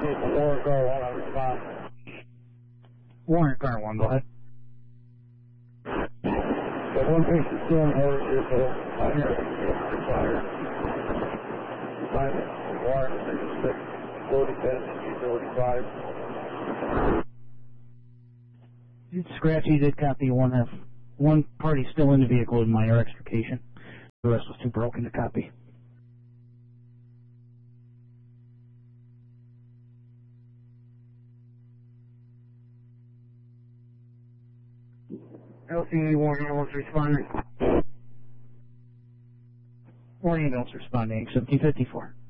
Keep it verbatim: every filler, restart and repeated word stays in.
Warren Car one on response. Warren Car one, go ahead. The one piece is still in order is the fire. Five, Warren, six, forty, ten, forty-five. It's Scratchy did copy one F. One party still in the vehicle with minor extrication. The rest was too broken to copy. L C A Warren ambulance responding. Warren ambulance responding, seventeen fifty-four.